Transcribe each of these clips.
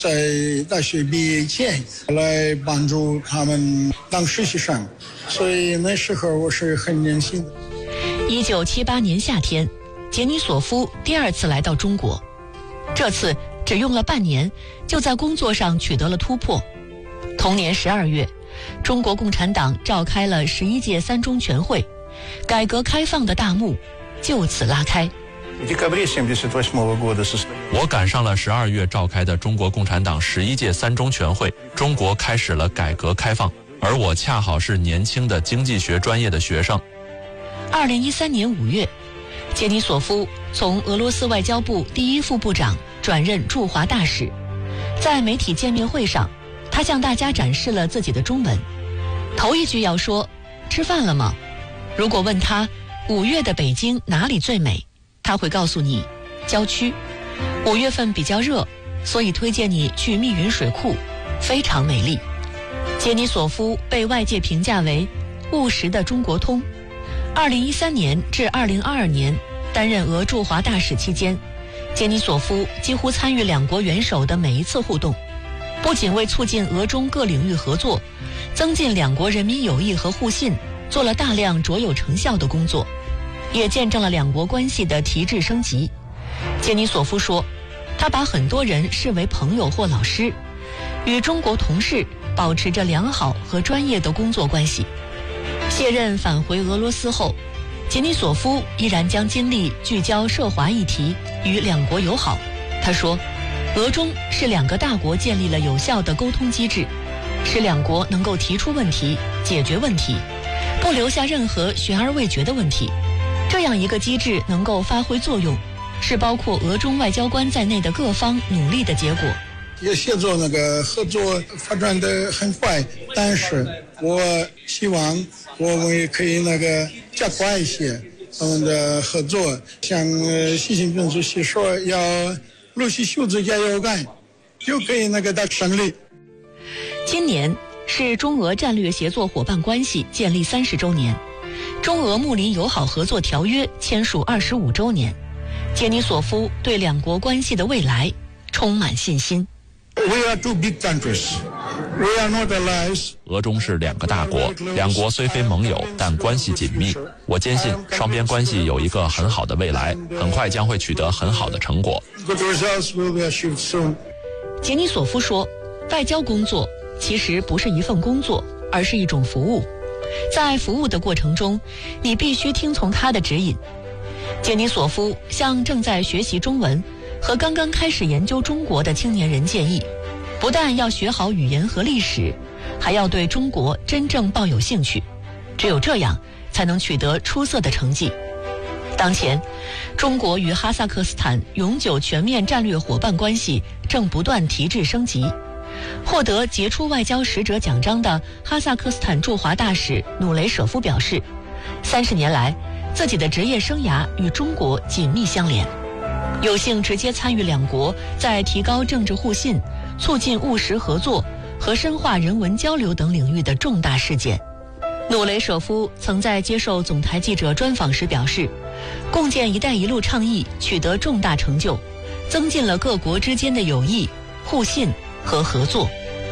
在大学毕业前来帮助他们当实习生，所以那时候我是很年轻的。 1978年夏天，杰尼索夫第二次来到中国，这次只用了半年，就在工作上取得了突破。同年12月，中国共产党召开了11届三中全会，改革开放的大幕就此拉开。 我赶上了12月召开的中国共产党11届三中全会，中国开始了改革开放，而我恰好是年轻的经济学专业的学生。 2013年5月，杰尼索夫从俄罗斯外交部第一副部长转任驻华大使。在媒体见面会上，他向大家展示了自己的中文。头一句要说：“吃饭了吗？”如果问他5月的北京哪里最美，他会告诉你郊区。5月份比较热，所以推荐你去密云水库，非常美丽。杰尼索夫被外界评价为务实的中国通。2013年至2022年担任俄驻华大使期间，杰尼索夫几乎参与两国元首的每一次互动，不仅为促进俄中各领域合作，增进两国人民友谊和互信做了大量卓有成效的工作，也见证了两国关系的提质升级。杰尼索夫说，他把很多人视为朋友或老师，与中国同事保持着良好和专业的工作关系。卸任返回俄罗斯后，杰尼索夫依然将精力聚焦涉华议题与两国友好。他说，俄中是两个大国建立了有效的沟通机制，使两国能够提出问题、解决问题，不留下任何悬而未决的问题。这样一个机制能够发挥作用，是包括俄中外交官在内的各方努力的结果。 也协作合作发展得很快，但是我希望我们也可以加快一些我们的合作。像习近平主席说要陆续修治加油杆，就可以达胜利。 今年是中俄战略协作伙伴关系建立30周年，中俄睦邻友好合作条约签署25周年。杰尼索夫对两国关系的未来充满信心。 We are two big countries. We are not allies. 俄中是两个大国，两国虽非盟友，但关系紧密。我坚信双边关系有一个很好的未来，很快将会取得很好的成果。 Good results will be achieved soon. 杰尼索夫说，外交工作其实不是一份工作，而是一种服务。在服务的过程中，你必须听从他的指引。杰尼索夫向正在学习中文和刚刚开始研究中国的青年人建议，不但要学好语言和历史，还要对中国真正抱有兴趣，只有这样才能取得出色的成绩。当前，中国与哈萨克斯坦永久全面战略伙伴关系正不断提质升级。获得杰出外交使者奖章的哈萨克斯坦驻华大使努雷舍夫表示，30年来，自己的职业生涯与中国紧密相连，有幸直接参与两国在提高政治互信、促进务实合作和深化人文交流等领域的重大事件。努雷舍夫曾在接受总台记者专访时表示，共建“一带一路”倡议取得重大成就，增进了各国之间的友谊、互信和合作。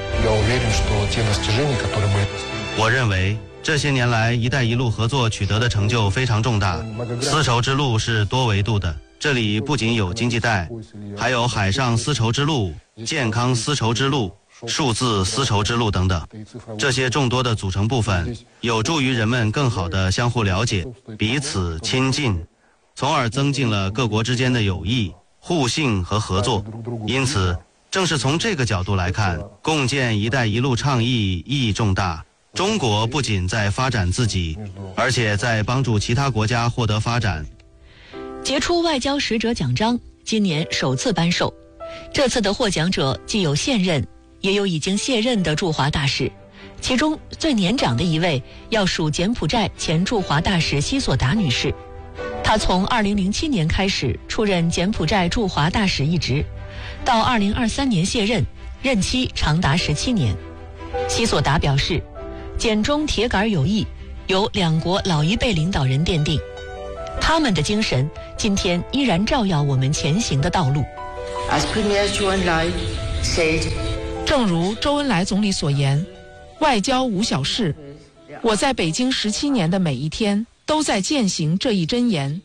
我认为这些年来“一带一路”合作取得的成就非常重大。丝绸之路是多维度的，这里不仅有经济带，还有海上丝绸之路、健康丝绸之路、数字丝绸之路等等。这些众多的组成部分有助于人们更好地相互了解，彼此亲近，从而增进了各国之间的友谊、互信和合作。因此，正是从这个角度来看，共建“一带一路”倡议意义重大。中国不仅在发展自己，而且在帮助其他国家获得发展。 杰出外交使者奖章今年首次颁授，这次的获奖者既有现任，也有已经卸任的驻华大使，其中最年长的一位要数柬埔寨前驻华大使西索达女士。她从2007年开始出任柬埔寨驻华大使一职，到2023年卸任，任期长达17年。西索达表示，柬中铁杆友谊由两国老一辈领导人奠定，他们的精神今天依然照耀我们前行的道路。 As Premier Zhou Enlai 正如周恩来总理所言，外交无小事。我在北京17年的每一天都在践行这一箴言。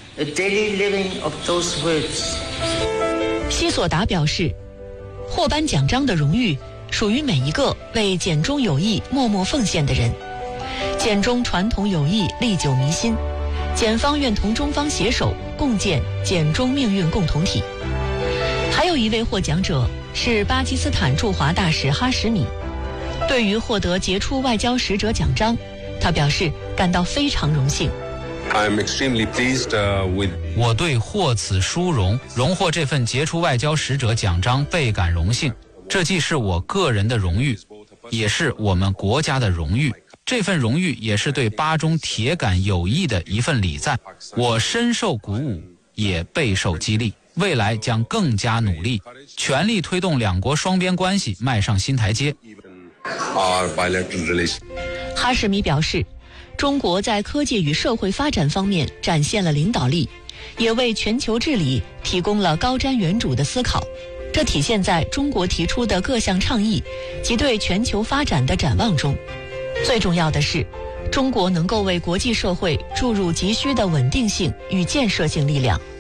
希索达表示，获颁奖章的荣誉属于每一个为简中友谊默默奉献的人。简中传统友谊历久弥新，简方愿同中方携手共建简中命运共同体。还有一位获奖者是巴基斯坦驻华大使哈什米。对于获得杰出外交使者奖章，他表示感到非常荣幸。 我对获此殊荣，荣获这份杰出外交使者奖章倍感荣幸。这既是我个人的荣誉，也是我们国家的荣誉。这份荣誉也是对巴中铁杆友谊的一份礼赞。我深受鼓舞，也备受激励。未来将更加努力，全力推动两国双边关系迈上新台阶。 哈什米表示，中国在科技与社会发展方面展现了领导力，也为全球治理提供了高瞻远瞩的思考。这体现在中国提出的各项倡议及对全球发展的展望中。最重要的是，中国能够为国际社会注入急需的稳定性与建设性力量。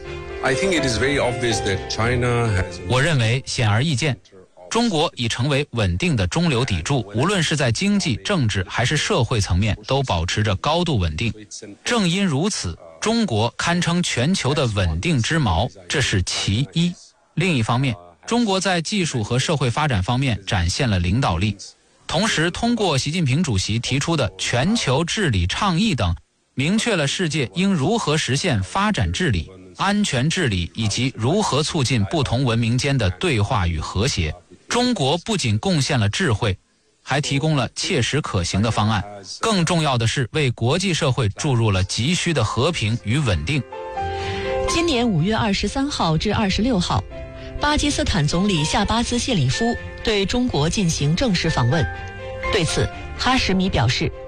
我认为显而易见，中国已成为稳定的中流砥柱，无论是在经济、政治还是社会层面都保持着高度稳定。正因如此，中国堪称全球的稳定之锚，这是其一。另一方面，中国在技术和社会发展方面展现了领导力，同时通过习近平主席提出的全球治理倡议等，明确了世界应如何实现发展治理、安全治理以及如何促进不同文明间的对话与和谐。中国不仅贡献了智慧，还提供了切实可行的方案，更重要的是为国际社会注入了急需的和平与稳定。 今年5月23号至26号，巴基斯坦总理夏巴兹谢里夫对中国进行正式访问。对此，哈什米表示，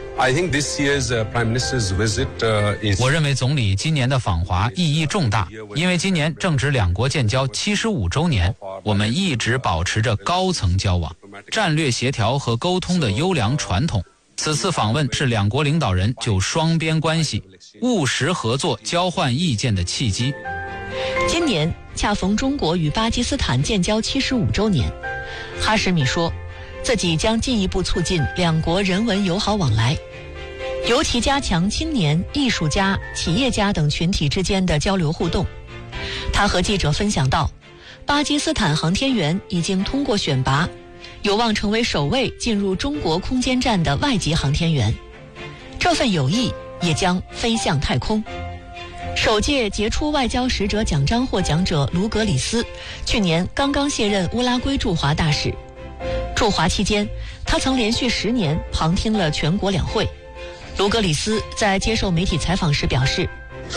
我认为总理今年的访华意义重大，因为今年正值两国建交75周年，我们一直保持着高层交往、战略协调和沟通的优良传统。此次访问是两国领导人就双边关系务实合作、交换意见的契机。 今年恰逢中国与巴基斯坦建交75周年，哈什米说，自己将进一步促进两国人文友好往来，尤其加强青年、艺术家、企业家等群体之间的交流互动。他和记者分享到，巴基斯坦航天员已经通过选拔，有望成为首位进入中国空间站的外籍航天员。这份友谊也将飞向太空。首届杰出外交使者奖章获奖者卢格里斯去年刚刚卸任乌拉圭驻华大使。驻华期间，他曾连续10年旁听了全国两会。卢格里斯在接受媒体采访时表示，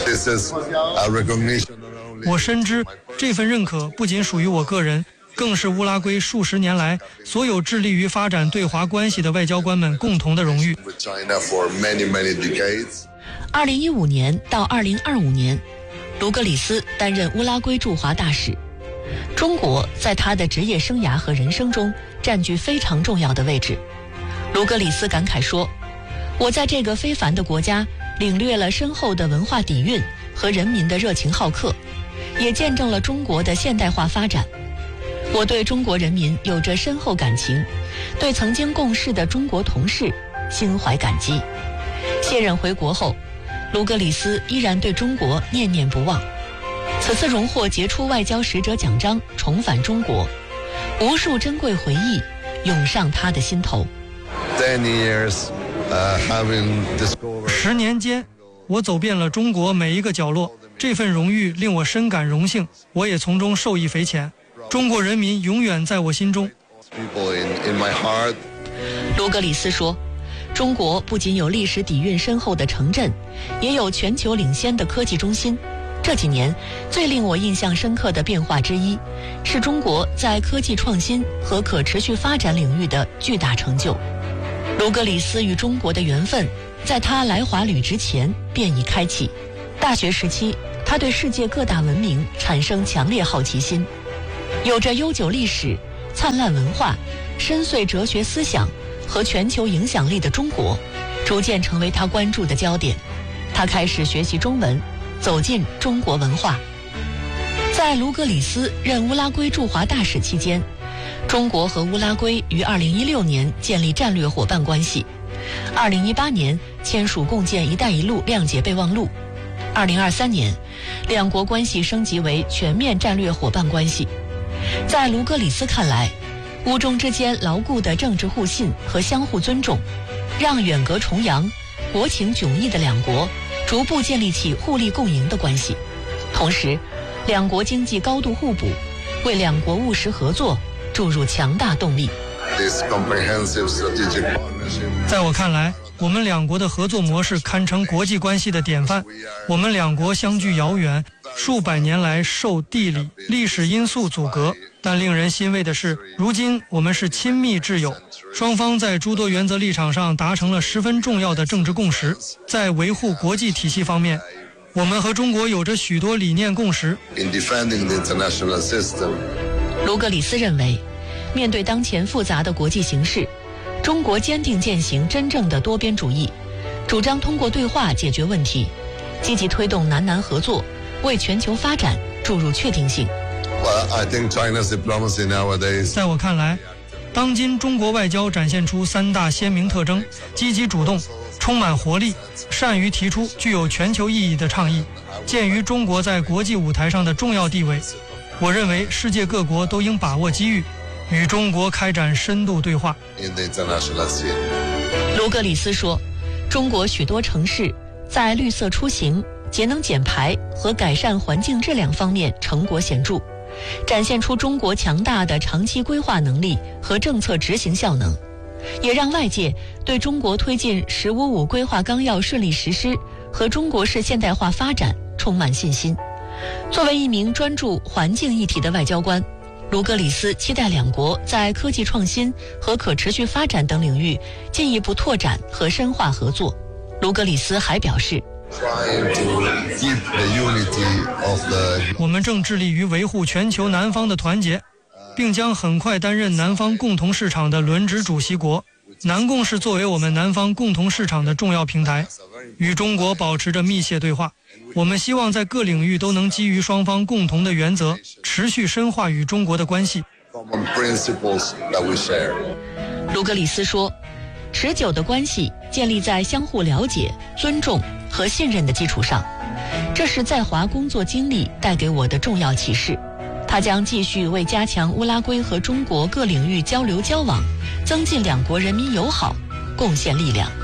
我深知这份认可不仅属于我个人，更是乌拉圭数十年来所有致力于发展对华关系的外交官们共同的荣誉。 2015年到2025年，卢格里斯担任乌拉圭驻华大使。中国在他的职业生涯和人生中占据非常重要的位置。卢格里斯感慨说，我在这个非凡的国家领略了深厚的文化底蕴和人民的热情好客，也见证了中国的现代化发展。我对中国人民有着深厚感情，对曾经共事的中国同事心怀感激。卸任回国后，卢格里斯依然对中国念念不忘。此次荣获杰出外交使者奖章，重返中国，无数珍贵回忆涌上他的心头。 10年间，我走遍了中国每一个角落，这份荣誉令我深感荣幸，我也从中受益匪浅。中国人民永远在我心中。 卢格里斯说，中国不仅有历史底蕴深厚的城镇，也有全球领先的科技中心。这几年最令我印象深刻的变化之一，是中国在科技创新和可持续发展领域的巨大成就。卢格里斯与中国的缘分，在他来华履职前便已开启。大学时期，他对世界各大文明产生强烈好奇心。 有着悠久历史、灿烂文化、深邃哲学思想和全球影响力的中国，逐渐成为他关注的焦点。他开始学习中文，走进中国文化。在卢格里斯任乌拉圭驻华大使期间，中国和乌拉圭于2016年建立战略伙伴关系，2018年签署共建“一带一路”谅解备忘录，2023年，两国关系升级为全面战略伙伴关系。在卢格里斯看来，乌中之间牢固的政治互信和相互尊重，让远隔重洋、国情迥异的两国逐步建立起互利共赢的关系。同时，两国经济高度互补，为两国务实合作注入强大动力。 在我看来，我们两国的合作模式堪称国际关系的典范。我们两国相距遥远，数百年来受地理、历史因素阻隔，但令人欣慰的是，如今我们是亲密挚友，双方在诸多原则立场上达成了十分重要的政治共识。在维护国际体系方面，我们和中国有着许多理念共识。 卢格里斯认为，面对当前复杂的国际形势，中国坚定践行真正的多边主义，主张通过对话解决问题，积极推动南南合作，为全球发展注入确定性。 在我看来，当今中国外交展现出三大鲜明特征：积极主动、充满活力，善于提出具有全球意义的倡议。鉴于中国在国际舞台上的重要地位，我认为世界各国都应把握机遇，与中国开展深度对话。 卢格里斯说，中国许多城市在绿色出行、节能减排和改善环境质量方面成果显著，展现出中国强大的长期规划能力和政策执行效能，也让外界对中国推进“十五五”规划纲要顺利实施和中国式现代化发展充满信心。作为一名专注环境议题的外交官，卢格里斯期待两国在科技创新和可持续发展等领域进一步拓展和深化合作。卢格里斯还表示， 我们正致力于维护全球南方的团结，并将很快担任南方共同市场的轮值主席国。南共是作为我们南方共同市场的重要平台，与中国保持着密切对话。我们希望在各领域都能基于双方共同的原则，持续深化与中国的关系。 卢格里斯说，持久的关系建立在相互了解、尊重和信任的基础上，这是在华工作经历带给我的重要启示。他将继续为加强乌拉圭和中国各领域交流交往，增进两国人民友好贡献力量。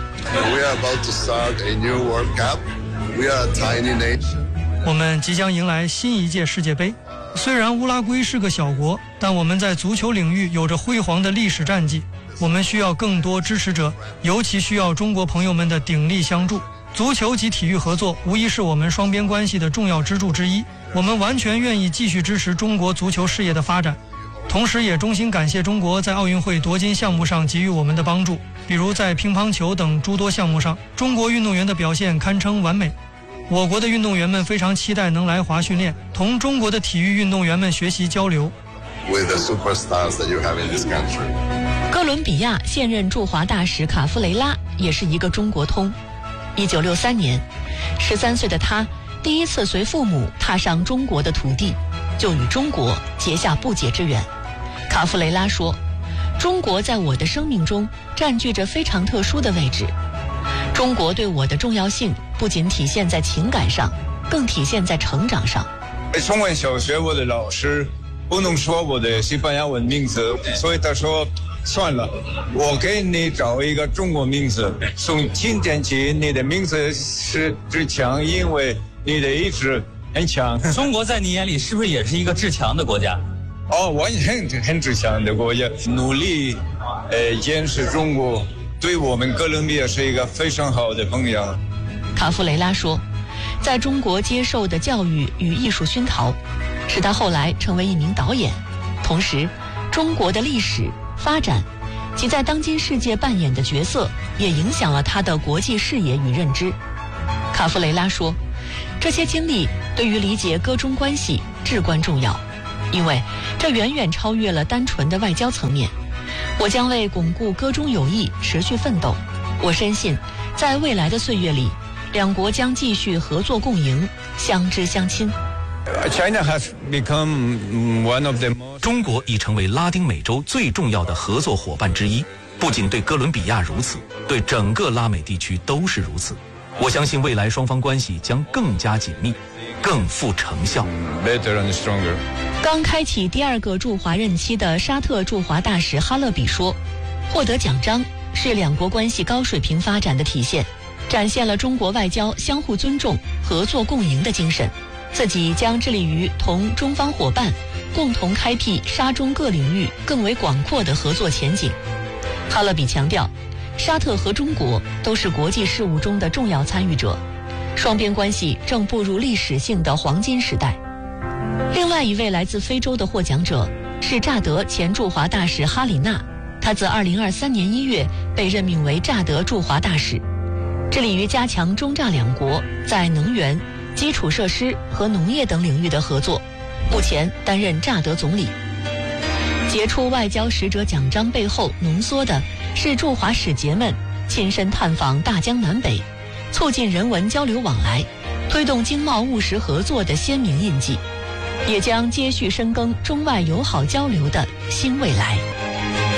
我们即将迎来新一届世界杯。虽然乌拉圭是个小国，但我们在足球领域有着辉煌的历史战绩。我们需要更多支持者，尤其需要中国朋友们的鼎力相助。足球及体育合作无疑是我们双边关系的重要支柱之一。我们完全愿意继续支持中国足球事业的发展，同时也衷心感谢中国在奥运会夺金项目上给予我们的帮助，比如在乒乓球等诸多项目上，中国运动员的表现堪称完美。我国的运动员们非常期待能来华训练，同中国的体育运动员们学习交流。 哥伦比亚现任驻华大使卡夫雷拉也是一个中国通。1963年，13岁的他第一次随父母踏上中国的土地，就与中国结下不解之缘。卡夫雷拉说，中国在我的生命中占据着非常特殊的位置。中国对我的重要性不仅体现在情感上，更体现在成长上。 中文小学我的老师不能说我的西班牙文名字，所以他说算了，我给你找一个中国名字。从今天起，你的名字是志强，因为你的意志很强。 中国在你眼里是不是也是一个志强的国家？ 我很志强的国家，努力坚持中国，对我们哥伦比亚是一个非常好的朋友。 卡夫雷拉说，在中国接受的教育与艺术熏陶，使他后来成为一名导演。同时，中国的历史发展及在当今世界扮演的角色，也影响了他的国际视野与认知。卡夫雷拉说，这些经历对于理解各中关系至关重要。 因为这远远超越了单纯的外交层面。我将为巩固戈中友谊持续奋斗。我深信，在未来的岁月里，两国将继续合作共赢，相知相亲。 中国已成为拉丁美洲最重要的合作伙伴之一，不仅对哥伦比亚如此，对整个拉美地区都是如此。我相信未来双方关系将更加紧密，更富成效。 刚开启第2个驻华任期的沙特驻华大使哈勒比说，获得奖章是两国关系高水平发展的体现，展现了中国外交相互尊重、合作共赢的精神。自己将致力于同中方伙伴共同开辟沙中各领域更为广阔的合作前景。哈勒比强调，沙特和中国都是国际事务中的重要参与者，双边关系正步入历史性的黄金时代。另外一位来自非洲的获奖者是乍得前驻华大使哈里纳，他自2023年1月被任命为乍得驻华大使，致力于加强中乍两国在能源、基础设施和农业等领域的合作，目前担任乍得总理。杰出外交使者奖章背后浓缩的是驻华使节们亲身探访大江南北，促进人文交流往来，推动经贸务实合作的鲜明印记，也将接续深耕中外友好交流的新未来。